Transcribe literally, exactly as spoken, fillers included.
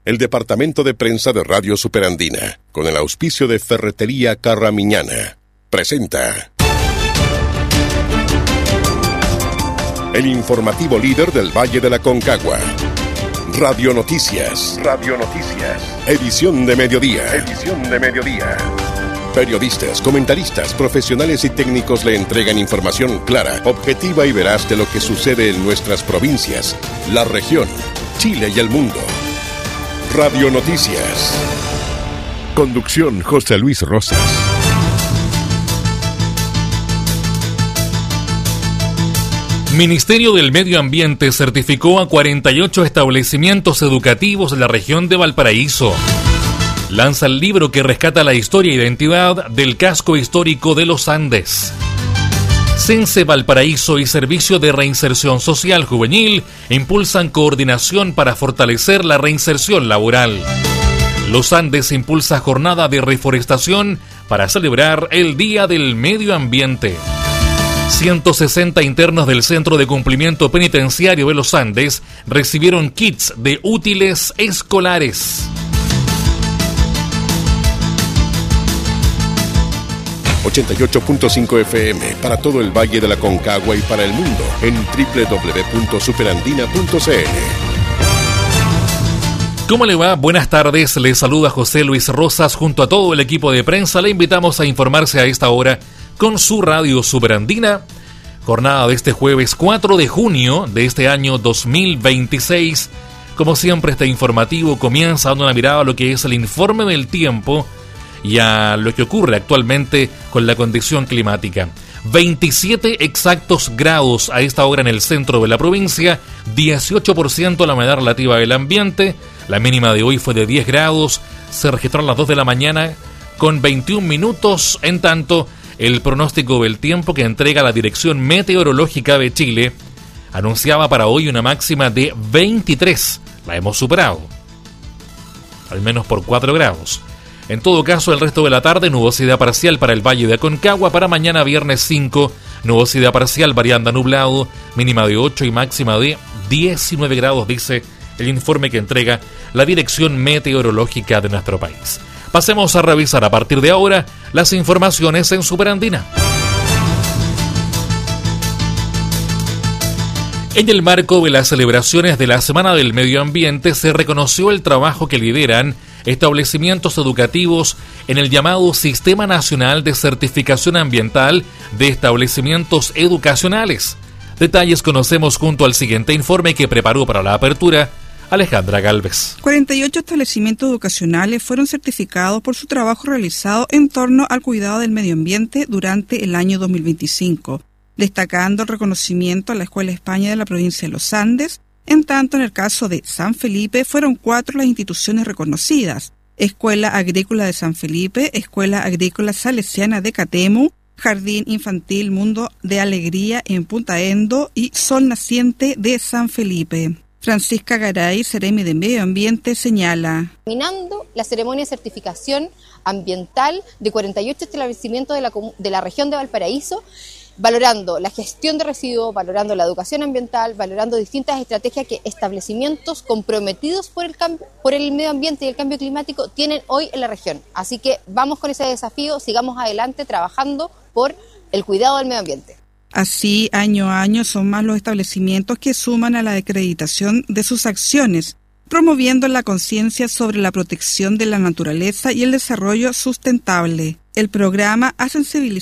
El departamento de prensa de Radio Superandina, con el auspicio de Ferretería Carramiñana, presenta el informativo líder del Valle de la Concagua. Radio Noticias. Radio Noticias. Edición de mediodía. Edición de mediodía. Periodistas, comentaristas, profesionales y técnicos le entregan información clara, objetiva y veraz de lo que sucede en nuestras provincias, la región, Chile y el mundo. Radio Noticias. Conducción José Luis Rosas. Ministerio del Medio Ambiente certificó a cuarenta y ocho establecimientos educativos de la región de Valparaíso. Lanza el libro que rescata la historia e identidad del casco histórico de los Andes. Cense Valparaíso y Servicio de Reinserción Social Juvenil impulsan coordinación para fortalecer la reinserción laboral. Los Andes impulsa jornada de reforestación para celebrar el Día del Medio Ambiente. ciento sesenta internos del Centro de Cumplimiento Penitenciario de los Andes recibieron kits de útiles escolares. ochenta y ocho punto cinco F M para todo el Valle de la Concagua y para el mundo en doble u doble u doble u punto superandina punto c l. ¿Cómo le va? Buenas tardes, le saluda José Luis Rosas junto a todo el equipo de prensa. Le invitamos a informarse a esta hora con su Radio Superandina. Jornada de este jueves cuatro de junio de este año dos mil veintiséis. Como siempre, este informativo comienza dando una mirada a lo que es el informe del tiempo y a lo que ocurre actualmente con la condición climática. veintisiete exactos grados a esta hora en el centro de la provincia, dieciocho por ciento la humedad relativa del ambiente, la mínima de hoy fue de diez grados, se registró a las dos de la mañana con veintiún minutos, en tanto el pronóstico del tiempo que entrega la Dirección Meteorológica de Chile anunciaba para hoy una máxima de veintitrés, la hemos superado, al menos por cuatro grados. En todo caso, el resto de la tarde, nubosidad parcial para el Valle de Aconcagua. Para mañana viernes cinco, nubosidad parcial variando a nublado, mínima de ocho y máxima de diecinueve grados, dice el informe que entrega la Dirección Meteorológica de nuestro país. Pasemos a revisar a partir de ahora las informaciones en Superandina. En el marco de las celebraciones de la Semana del Medio Ambiente, se reconoció el trabajo que lideran establecimientos educativos en el llamado Sistema Nacional de Certificación Ambiental de Establecimientos Educacionales. Detalles conocemos junto al siguiente informe que preparó para la apertura Alejandra Galvez. cuarenta y ocho establecimientos educacionales fueron certificados por su trabajo realizado en torno al cuidado del medio ambiente durante el año dos mil veinticinco, destacando el reconocimiento a la Escuela España de la provincia de los Andes. En tanto, en el caso de San Felipe, fueron cuatro las instituciones reconocidas: Escuela Agrícola de San Felipe, Escuela Agrícola Salesiana de Catemu, Jardín Infantil Mundo de Alegría en Punta Endo y Sol Naciente de San Felipe. Francisca Garay, Seremi de Medio Ambiente, señala: Terminando la ceremonia de certificación ambiental de cuarenta y ocho establecimientos de la, de la región de Valparaíso, valorando la gestión de residuos, valorando la educación ambiental, valorando distintas estrategias que establecimientos comprometidos por el, cambio, por el medio ambiente y el cambio climático tienen hoy en la región. Así que vamos con ese desafío, sigamos adelante trabajando por el cuidado del medio ambiente. Así, año a año son más los establecimientos que suman a la acreditación de sus acciones, promoviendo la conciencia sobre la protección de la naturaleza y el desarrollo sustentable. El programa ha sensibilizado